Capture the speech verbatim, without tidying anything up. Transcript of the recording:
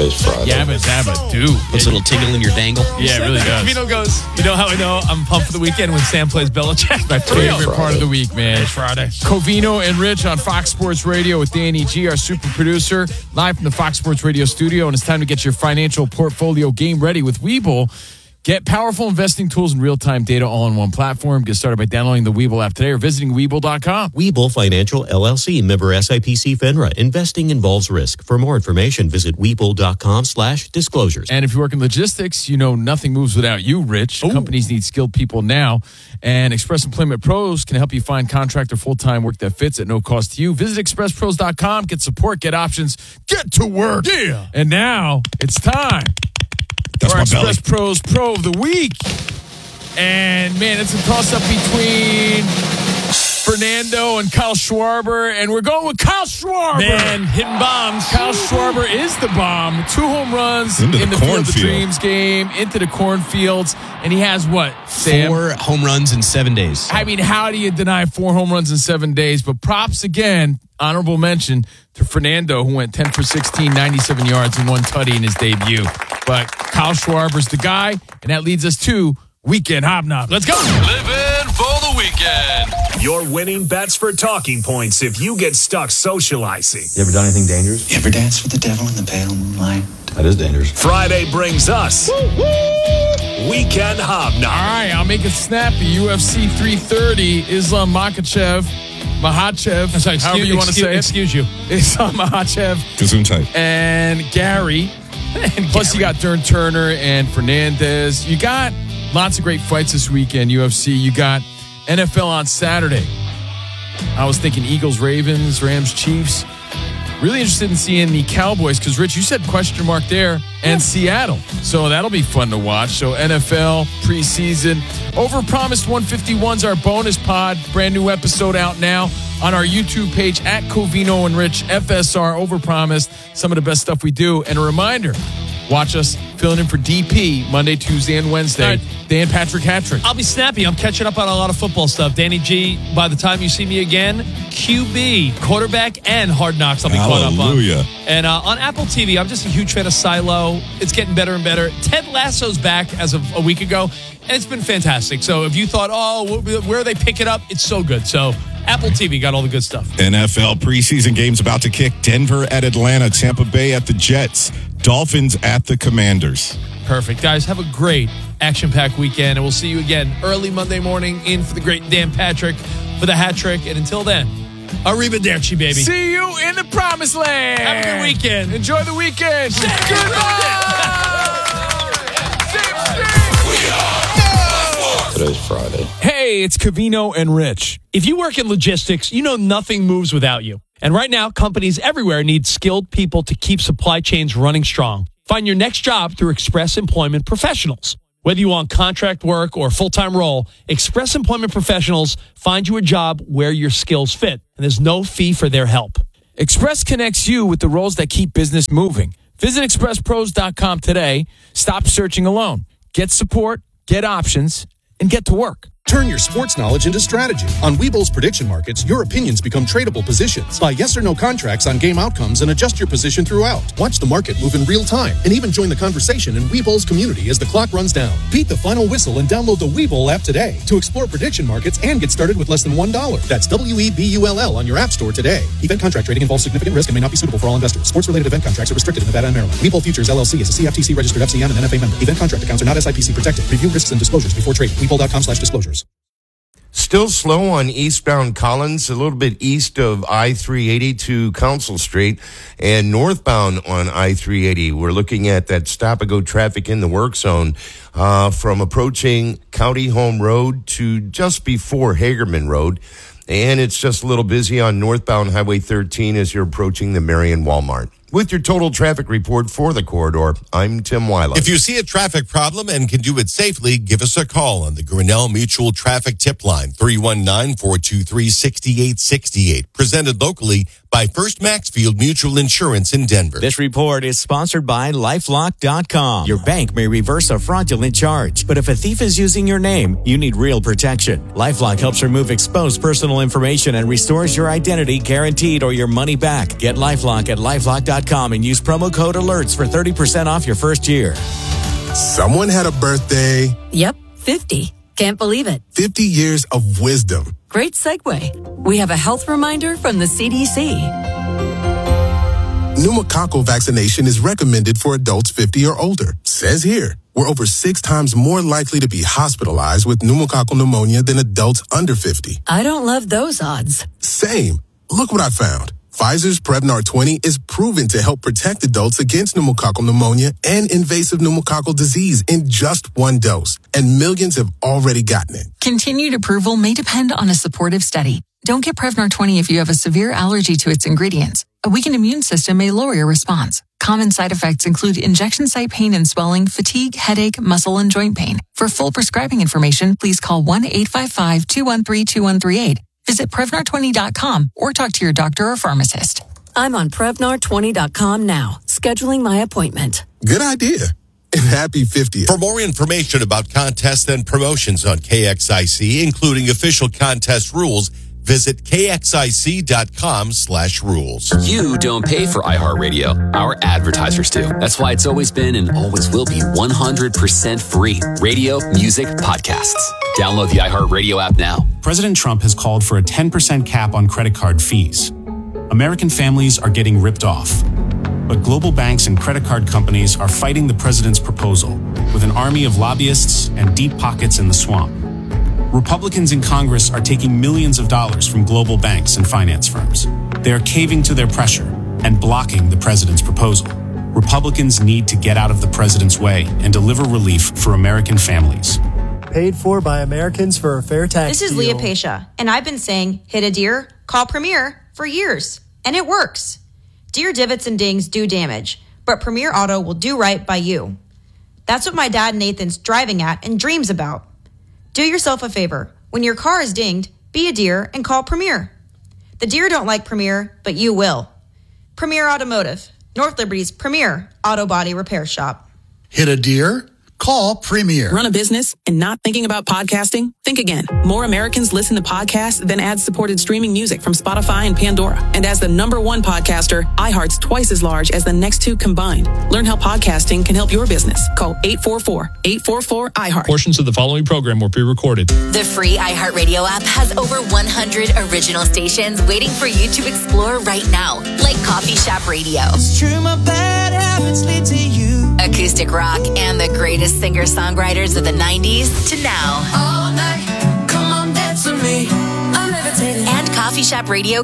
Today's Friday. Yabba dabba do. Puts a little tingle in your dangle. Yeah, it really does. Vino goes, you know how I know I'm pumped for the weekend when Sam plays Belichick? My favorite Friday. part of the week, man. It's Friday. Covino and Rich on Fox Sports Radio with Danny G, our super producer, live from the Fox Sports Radio studio. And it's time to get your financial portfolio game ready with Webull. Get powerful investing tools and real-time data all in one platform. Get started by downloading the Webull app today or visiting Webull dot com. Webull Financial, L L C, member S I P C FINRA. Investing involves risk. For more information, visit Webull dot com slash disclosures. And if you work in logistics, you know nothing moves without you, Rich. Ooh. Companies need skilled people now. And Express Employment Pros can help you find contract or full-time work that fits at no cost to you. Visit express pros dot com. Get support, get options, get to work. Yeah. And now it's time. That's for my Express belly. Pros Pro of the Week. And, man, it's a toss-up between Fernando and Kyle Schwarber. And we're going with Kyle Schwarber. Man, hitting bombs. Kyle Schwarber is the bomb. Two home runs Into in the the Field of cornfield. Dreams game, into the cornfields. And he has what, Sam? Four home runs in seven days. I mean, how do you deny four home runs in seven days? But props again, honorable mention to Fernando, who went ten for sixteen, ninety-seven yards, and one tutty in his debut. But Kyle Schwarber's the guy, and that leads us to Weekend Hobnob. Let's go. Living for the weekend. Your winning bets for talking points if you get stuck socializing. You ever done anything dangerous? You ever dance with the devil in the pale moonlight? That is dangerous. Friday brings us Weekend Hobnob. All right, I'll make it snappy. U F C three thirty, Islam Makhachev, Makhachev, Sorry, excuse, however you want to excuse, say it. excuse you. Islam Makhachev Gesundheit. and Gary. And plus, you got Dern Turner and Fernandez. You got lots of great fights this weekend, U F C. You got N F L on Saturday. I was thinking Eagles, Ravens, Rams, Chiefs. Really interested in seeing the Cowboys because, Rich, you said question mark there, and Seattle. So that'll be fun to watch. So N F L, preseason. Overpromised one fifty-one's our bonus pod. Brand new episode out now on our YouTube page at Covino and Rich, F S R. Overpromised. Some of the best stuff we do. And a reminder, watch us filling in for D P Monday, Tuesday, and Wednesday. All right. Dan Patrick Hattrick. I'll be snappy. I'm catching up on a lot of football stuff. Danny G, by the time you see me again, Q B, quarterback, and Hard Knocks I'll be caught up on. Hallelujah. And uh, on Apple T V, I'm just a huge fan of Silo. It's getting better and better. Ted Lasso's back as of a week ago, and it's been fantastic. So if you thought, oh, wh- where they pick it up, it's so good. So Apple T V got all the good stuff. N F L preseason games about to kick. Denver at Atlanta, Tampa Bay at the Jets, Dolphins at the Commanders. Perfect. Guys, have a great action-packed weekend, and we'll see you again early Monday morning in for the great Dan Patrick for the hat trick. And until then, arrivederci, baby. See you in the promised land. Have a good weekend. Enjoy the weekend. Today's Friday. Hey, it's Covino and Rich. If you work in logistics, you know nothing moves without you. And right now, companies everywhere need skilled people to keep supply chains running strong. Find your next job through Express Employment Professionals. Whether you want contract work or full-time role, Express Employment Professionals find you a job where your skills fit, and there's no fee for their help. Express connects you with the roles that keep business moving. Visit express pros dot com today. Stop searching alone. Get support, get options, and get to work. Turn your sports knowledge into strategy. On Webull's prediction markets, your opinions become tradable positions. Buy yes or no contracts on game outcomes and adjust your position throughout. Watch the market move in real time and even join the conversation in Webull's community as the clock runs down. Beat the final whistle and download the Webull app today to explore prediction markets and get started with less than one dollar. That's W E B U L L on your app store today. Event contract trading involves significant risk and may not be suitable for all investors. Sports-related event contracts are restricted in Nevada and Maryland. Webull Futures L L C is a C F T C registered F C M and N F A member. Event contract accounts are not S I P C protected. Review risks and disclosures before trading. Webull dot com slash disclosures. Still slow on eastbound Collins, a little bit east of I three eighty to Council Street, and northbound on I three eighty. We're looking at that stop-and-go traffic in the work zone uh, from approaching County Home Road to just before Hagerman Road. And it's just a little busy on northbound Highway thirteen as you're approaching the Marion Walmart. With your total traffic report for the corridor, I'm Tim Weiler. If you see a traffic problem and can do it safely, give us a call on the Grinnell Mutual Traffic Tip Line, three one nine, four two three, six eight six eight. Presented locally by by First Maxfield Mutual Insurance in Denver. This report is sponsored by LifeLock dot com. Your bank may reverse a fraudulent charge, but if a thief is using your name, you need real protection. LifeLock helps remove exposed personal information and restores your identity guaranteed or your money back. Get LifeLock at LifeLock dot com and use promo code ALERTS for thirty percent off your first year. Someone had a birthday. Yep, fifty. Can't believe it. fifty years of wisdom. Great segue. We have a health reminder from the C D C. Pneumococcal vaccination is recommended for adults fifty or older. Says here, we're over six times more likely to be hospitalized with pneumococcal pneumonia than adults under fifty. I don't love those odds. Same. Look what I found. Pfizer's Prevnar twenty is proven to help protect adults against pneumococcal pneumonia and invasive pneumococcal disease in just one dose, and millions have already gotten it. Continued approval may depend on a supportive study. Don't get Prevnar twenty if you have a severe allergy to its ingredients. A weakened immune system may lower your response. Common side effects include injection site pain and swelling, fatigue, headache, muscle, and joint pain. For full prescribing information, please call one eight five five, two one three, two one three eight. Visit Prevnar twenty dot com or talk to your doctor or pharmacist. I'm on Prevnar twenty dot com now, scheduling my appointment. Good idea. And happy fiftieth. For more information about contests and promotions on K X I C, including official contest rules, visit kxic.com slash rules. You don't pay for iHeartRadio. Our advertisers do. That's why it's always been and always will be one hundred percent free. Radio, music, podcasts. Download the iHeartRadio app now. President Trump has called for a ten percent cap on credit card fees. American families are getting ripped off. But global banks and credit card companies are fighting the president's proposal with an army of lobbyists and deep pockets in the swamp. Republicans in Congress are taking millions of dollars from global banks and finance firms. They are caving to their pressure and blocking the president's proposal. Republicans need to get out of the president's way and deliver relief for American families. Paid for by Americans for a fair tax This is deal. Leah Pasha, and I've been saying, hit a deer, call Premier for years. And it works. Deer divots and dings do damage, but Premier Auto will do right by you. That's what my dad Nathan's driving at and dreams about. Do yourself a favor. When your car is dinged, be a deer and call Premier. The deer don't like Premier, but you will. Premier Automotive, North Liberty's premier auto body repair shop. Hit a deer? Call Premier. Run a business and not thinking about podcasting? Think again. More Americans listen to podcasts than ad-supported streaming music from Spotify and Pandora. And as the number one podcaster, iHeart's twice as large as the next two combined. Learn how podcasting can help your business. Call eight four four, eight four four, iHeart. Portions of the following program were pre-recorded. The free iHeartRadio app has over one hundred original stations waiting for you to explore right now, like Coffee Shop Radio. It's true, my bad habits lead to you. Acoustic rock and the greatest singer-songwriters of the nineties to now. All night, come on, dance with me. I'm levitating. And Coffee Shop Radio